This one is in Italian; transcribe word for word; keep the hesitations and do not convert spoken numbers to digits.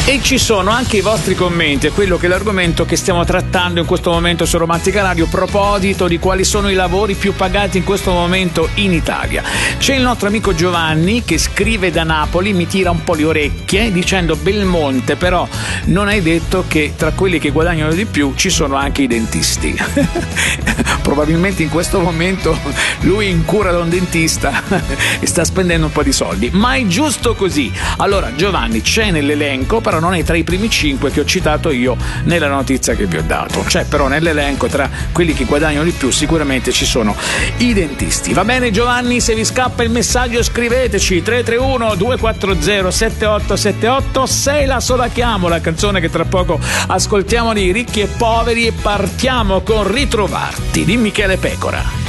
E ci sono anche i vostri commenti, è quello che è l'argomento che stiamo trattando in questo momento su Romantica Radio, a proposito di quali sono i lavori più pagati in questo momento in Italia. C'è il nostro amico Giovanni che scrive da Napoli, mi tira un po' le orecchie dicendo: Belmonte, però non hai detto che tra quelli che guadagnano di più ci sono anche i dentisti. Probabilmente in questo momento lui in cura da un dentista e sta spendendo un po' di soldi, ma è giusto così. Allora Giovanni, c'è nell'elenco, però non è tra i primi cinque che ho citato io nella notizia che vi ho dato. C'è però nell'elenco tra quelli che guadagnano di più sicuramente ci sono i dentisti. Va bene Giovanni, se vi scappa il messaggio scriveteci tre tre uno due quattro zero sette otto sette otto. Sei la sola chiamo, la canzone che tra poco ascoltiamo di Ricchi e Poveri, e partiamo con Ritrovarti di Michele Pecora.